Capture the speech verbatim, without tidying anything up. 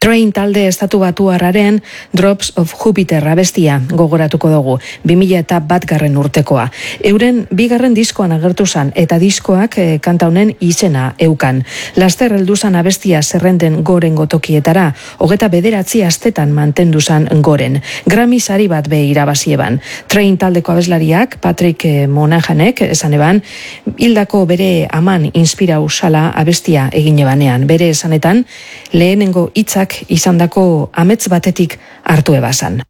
Train talde estatu batuarraren Drops of Jupiter abestia gogoratuko dugu, bi mila eta bat garren urtekoa. Euren bigarren diskoan agertu zan, eta diskoak e, kanta honen izena eukan. Laster heldu zan abestia zerrenden goren gotokietara, hogeta bederatzi astetan mantendu zan goren. Grammy sari bat be irabazieban. Train taldeko abeslariak, Patrick Monahanek, esan eban, hildako bere aman inspira usala abestia egine banean. Bere esanetan, lehenengo hitzak izandako amets batetik hartu ebazan.